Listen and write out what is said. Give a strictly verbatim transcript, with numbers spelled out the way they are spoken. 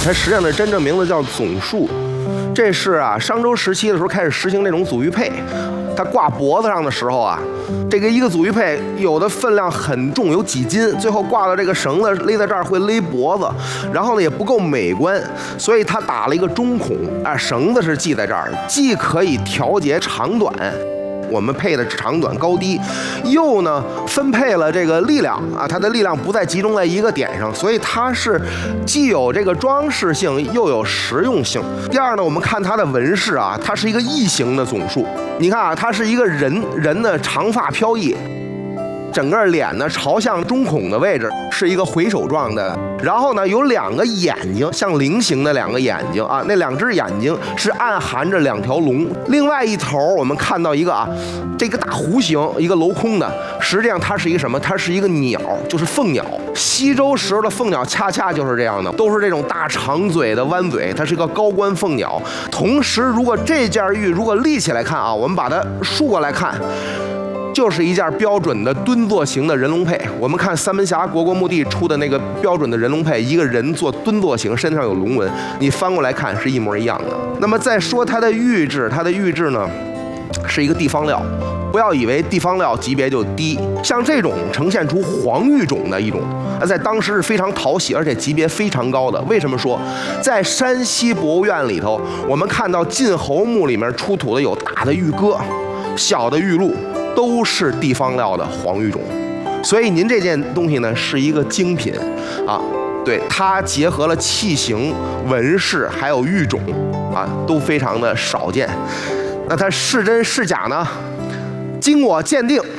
它实际上的真正名字叫总束。这是啊，商周时期的时候开始实行这种组玉佩，它挂脖子上的时候啊，这个一个组玉佩有的分量很重，有几斤，最后挂到这个绳子勒在这儿会勒脖子，然后呢也不够美观，所以它打了一个中孔啊，绳子是系在这儿，既可以调节长短。我们配的长短高低，又呢分配了这个力量啊，它的力量不再集中在一个点上，所以它是既有这个装饰性，又有实用性。第二呢，我们看它的纹饰啊，它是一个异形的总束。你看啊，它是一个人人的长发飘逸，整个脸呢朝向中孔的位置是一个回首状的，然后呢有两个眼睛，像菱形的两个眼睛啊，那两只眼睛是暗含着两条龙。另外一头我们看到一个啊，这个大弧形，一个镂空的，实际上它是一个什么？它是一个鸟，就是凤鸟。西周时候的凤鸟恰恰就是这样的，都是这种大长嘴的弯嘴，它是个高冠凤鸟。同时，如果这件玉如果立起来看啊，我们把它竖过来看，就是一件标准的蹲坐型的人龙佩。我们看三门峡国国墓地出的那个标准的人龙佩，一个人做蹲坐型，身上有龙纹，你翻过来看是一模一样的。那么再说它的玉质，它的玉质呢是一个地方料。不要以为地方料级别就低，像这种呈现出黄玉种的一种，在当时是非常讨喜，而且级别非常高的。为什么说，在山西博物院里头，我们看到晋侯墓里面出土的有大的玉戈、小的玉鹿，都是地方料的黄玉种。所以您这件东西呢是一个精品啊，对，它结合了器形、纹饰还有玉种啊，都非常的少见。那它是真是假呢？经我鉴定，